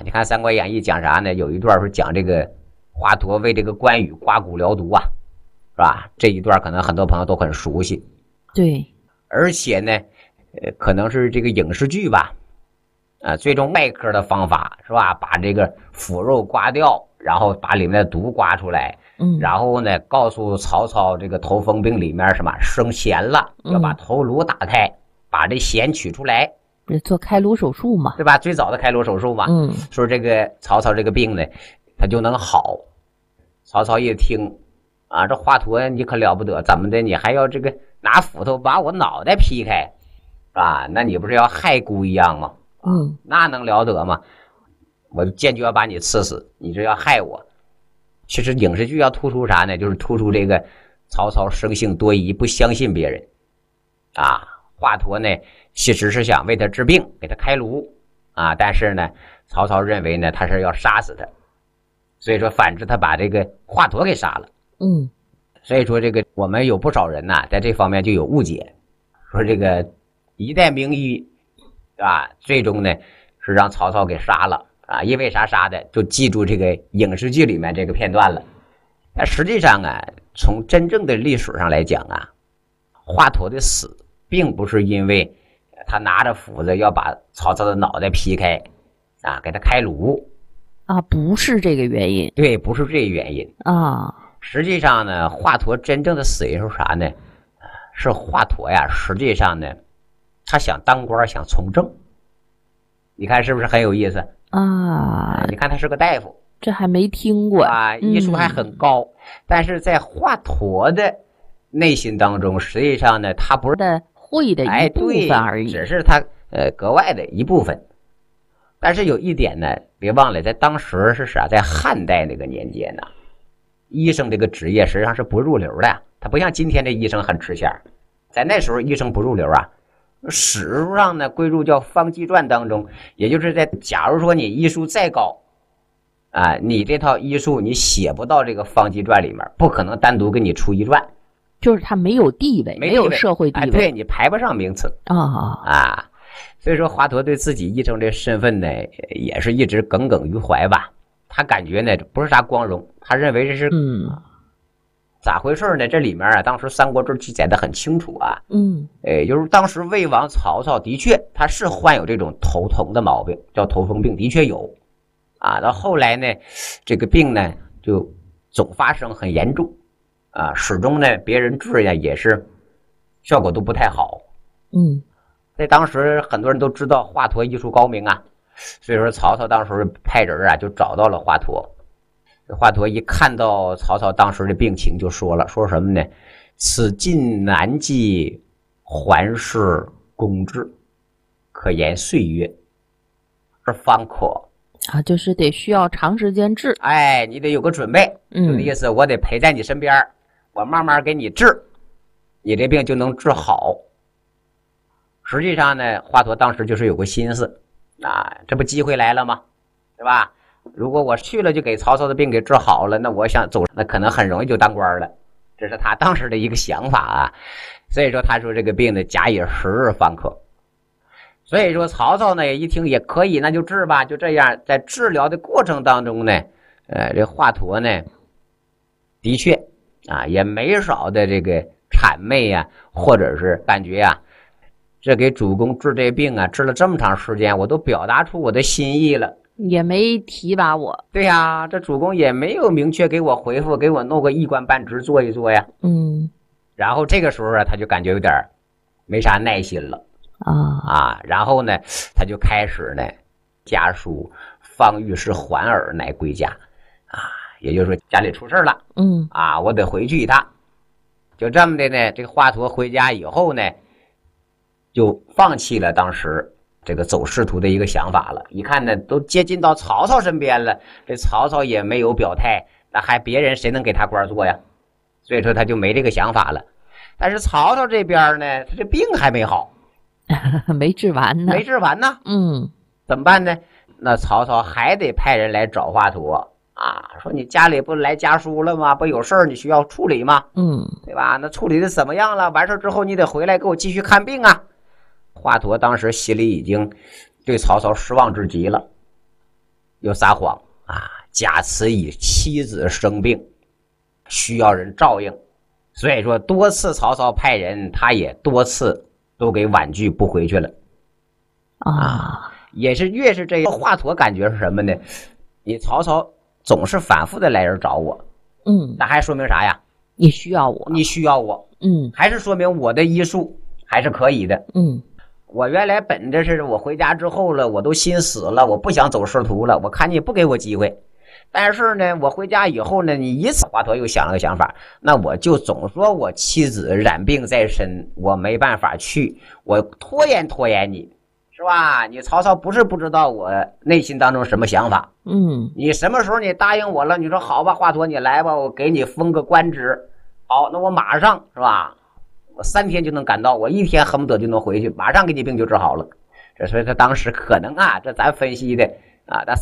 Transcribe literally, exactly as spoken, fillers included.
你看《三国演义》讲啥呢？有一段是讲这个华佗为这个关羽刮骨疗毒啊，是吧？这一段可能很多朋友都很熟悉。 对， 而且呢，呃，可能是这个影视剧吧，啊，最终外科的方法是吧？把这个腐肉刮掉，然后把里面的毒刮出来， 嗯， 然后呢，告诉曹操这个头风病里面什么生涎了，要把头颅打开，嗯、把这涎取出来。 做开颅手术嘛， 对吧？最早的开颅手术嘛， 嗯， 说这个曹操这个病呢，他就能好。曹操一听，啊，这华佗你可了不得，怎么的？你还要这个拿斧头把我脑袋劈开，啊？那你不是要害孤一样吗？ 嗯， 那能了得吗？我坚决要把你刺死，你这要害我。其实影视剧要突出啥呢？就是突出这个曹操生性多疑，不相信别人，啊，华佗呢。其实是想为他治病，给他开颅啊，但是呢，曹操认为呢，他是要杀死他，所以说反之他把这个华佗给杀了。 嗯， 所以说这个我们有不少人呐，在这方面就有误解，说这个一代名医啊，最终呢是让曹操给杀了啊，因为啥杀的？就记住这个影视剧里面这个片段了。但实际上啊，从真正的历史上来讲啊，华佗的死并不是因为他拿着斧子要把曹操的脑袋劈开啊，给他开颅啊，不是这个原因。 对，不是这个原因啊。 实际上呢，华佗真正的死因是啥呢？是华佗呀，实际上呢，他想当官，想从政。你看是不是很有意思啊？ 你看他是个大夫， 这还没听过啊，医术还很高，嗯、但是在华佗的内心当中，实际上呢，他不是的。会的一部分而已， 哎、只是他呃格外的一部分。但是有一点呢，别忘了，在当时是啥？在汉代那个年间呢，医生这个职业实际上是不入流的，他不像今天的医生很吃香。在那时候，医生不入流啊。史书上呢，归入叫《方剂传》当中，也就是在假如说你医术再高啊，你这套医术你写不到这个《方剂传》里面，不可能单独给你出一传。 就是他没有地位，没有社会地位， 哎、对你排不上名次啊、 哦、啊！所以说华佗对自己医生这身份呢，也是一直耿耿于怀吧。他感觉呢不是啥光荣，他认为这是嗯， 咋回事呢？这里面啊，当时《三国志》记载的很清楚啊。 嗯， 哎，就是当时魏王曹操的确他是患有这种头疼的毛病，叫头风病，的确有啊。到后来呢，这个病呢就总发生，很严重。啊，始终呢，别人治呀也是效果都不太好。 嗯， 在当时很多人都知道华佗医术高明啊，所以说曹操当时派人啊就找到了华佗。华佗一看到曹操当时的病情，就说了，说什么呢？此尽难计，还是公治，可言岁月而方可。 啊，就是得需要长时间治， 哎，你得有个准备， 嗯， 就那意思，我得陪在你身边，我慢慢给你治，你这病就能治好。实际上呢，华佗当时就是有个心思啊，这不机会来了吗？对吧？如果我去了就给曹操的病给治好了，那我想走，那可能很容易就当官了。这是他当时的一个想法啊。所以说他说这个病呢，假以时日方可。所以说曹操呢一听也可以，那就治吧。就这样，在治疗的过程当中呢，呃，这华佗呢，的确啊，也没少的这个谄媚呀、啊，或者是感觉啊，这给主公治这病啊，治了这么长时间，我都表达出我的心意了， 也没提拔我。 对呀，这主公也没有明确给我回复，给我弄个一官半职做一做呀。 嗯， 然后这个时候啊，他就感觉有点没啥耐心了。 啊啊，然后呢，他就开始呢，家书方御史还尔乃归家，啊，也就是说家里出事了， 嗯， 啊，我得回去一趟。就这么的呢，这个华佗回家以后呢，就放弃了当时这个走仕途的一个想法了。一看呢，都接近到曹操身边了，这曹操也没有表态，那还别人谁能给他官做呀？所以说他就没这个想法了。但是曹操这边呢，他这病还没好。 没治完呢， 没治完呢， 嗯， 怎么办呢？那曹操还得派人来找华佗啊，说你家里不来家书了吗？不有事儿你需要处理吗？ 嗯， 对吧？那处理的怎么样了？完事之后你得回来给我继续看病啊。华佗当时心里已经对曹操失望至极了又撒谎啊，假词以妻子生病，需要人照应，所以说多次曹操派人，他也多次都给婉拒不回去了啊。也是越是这个华佗感觉是什么呢？你曹操总是反复的来人找我， 嗯， 那还说明啥呀？ 你需要我， 你需要我， 嗯， 还是说明我的医术还是可以的， 嗯。 我原来本着是我回家之后了，我都心死了，我不想走仕途了，我看你不给我机会。但是呢，我回家以后呢，你一次华佗又想了个想法，那我就总说我妻子染病在身，我没办法去，我拖延拖延你，是吧？你曹操不是不知道我内心当中什么想法， 嗯， 你什么时候你答应我了？你说好吧，华佗你来吧，我给你封个官职，好，那我马上是吧？我三天就能赶到，我一天恨不得就能回去，马上给你病就治好了。这所以他当时可能啊，这咱分析的啊，但